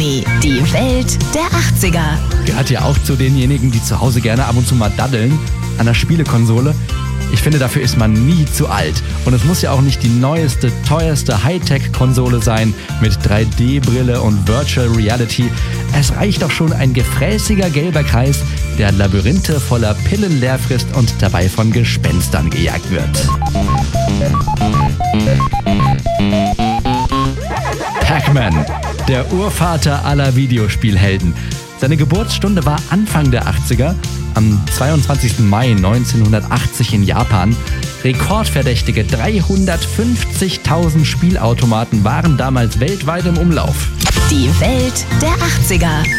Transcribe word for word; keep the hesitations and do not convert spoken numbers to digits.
Play, die Welt der achtziger. Gehört ja auch zu denjenigen, die zu Hause gerne ab und zu mal daddeln an der Spielekonsole. Ich finde, dafür ist man nie zu alt. Und es muss ja auch nicht die neueste, teuerste Hightech-Konsole sein mit drei D Brille und Virtual Reality. Es reicht doch schon ein gefräßiger gelber Kreis, der Labyrinthe voller Pillen leer frisst und dabei von Gespenstern gejagt wird. Pac-Man, der Urvater aller Videospielhelden. Seine Geburtsstunde war Anfang der achtziger, am zweiundzwanzigsten Mai neunzehnhundertachtzig in Japan. Rekordverdächtige dreihundertfünfzigtausend Spielautomaten waren damals weltweit im Umlauf. Die Welt der achtziger.